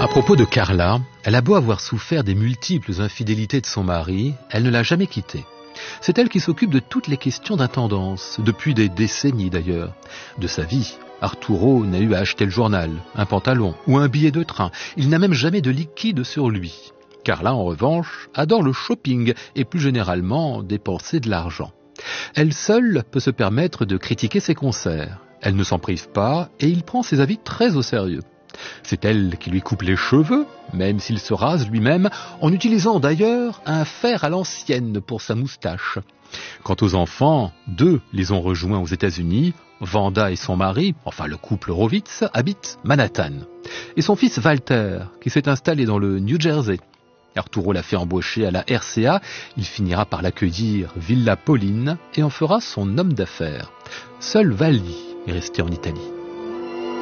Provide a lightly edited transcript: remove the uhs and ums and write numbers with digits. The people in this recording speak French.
À propos de Carla, elle a beau avoir souffert des multiples infidélités de son mari, elle ne l'a jamais quitté. C'est elle qui s'occupe de toutes les questions d'intendance, depuis des décennies d'ailleurs. De sa vie, Arturo n'a eu à acheter le journal, un pantalon ou un billet de train. Il n'a même jamais de liquide sur lui. Carla, en revanche, adore le shopping et plus généralement dépenser de l'argent. Elle seule peut se permettre de critiquer ses concerts. Elle ne s'en prive pas et il prend ses avis très au sérieux. C'est elle qui lui coupe les cheveux, même s'il se rase lui-même, en utilisant d'ailleurs un fer à l'ancienne pour sa moustache. Quant aux enfants, 2 les ont rejoints aux États-Unis. Vanda et son mari, enfin le couple Horowitz, habitent Manhattan. Et son fils Walter, qui s'est installé dans le New Jersey. Arturo l'a fait embaucher à la RCA, il finira par l'accueillir Villa Pauline et en fera son homme d'affaires. Seul Valli est resté en Italie.